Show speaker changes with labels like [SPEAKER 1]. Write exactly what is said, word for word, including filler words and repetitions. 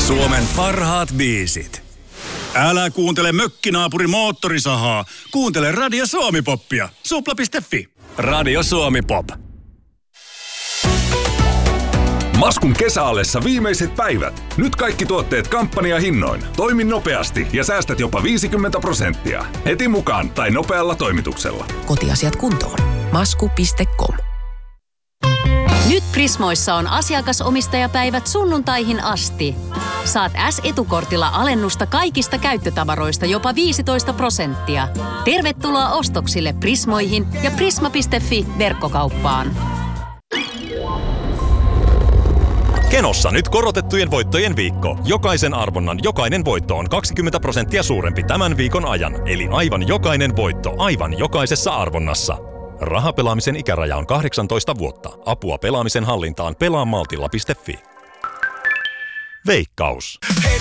[SPEAKER 1] Suomen parhaat biisit. Älä kuuntele mökkinaapuri moottorisahaa. Kuuntele Radio Suomi-poppia. supla piste fi. Radio Suomi-pop.
[SPEAKER 2] Maskun kesäallessa viimeiset päivät. Nyt kaikki tuotteet kampanjahinnoin. Toimi nopeasti ja säästät jopa viisikymmentä prosenttia. Heti mukaan tai nopealla toimituksella.
[SPEAKER 3] Kotiasiat kuntoon. masku piste com.
[SPEAKER 4] Nyt Prismoissa on asiakasomistajapäivät sunnuntaihin asti. Saat S-etukortilla alennusta kaikista käyttötavaroista jopa viisitoista prosenttia. Tervetuloa ostoksille Prismoihin ja prisma piste fi verkkokauppaan.
[SPEAKER 5] Kenossa nyt korotettujen voittojen viikko. Jokaisen arvonnan jokainen voitto on kaksikymmentä prosenttia suurempi tämän viikon ajan. Eli aivan jokainen voitto aivan jokaisessa arvonnassa. Rahapelaamisen ikäraja on kahdeksantoista vuotta. Apua pelaamisen hallintaan pelaamaltilla piste fi. Veikkaus.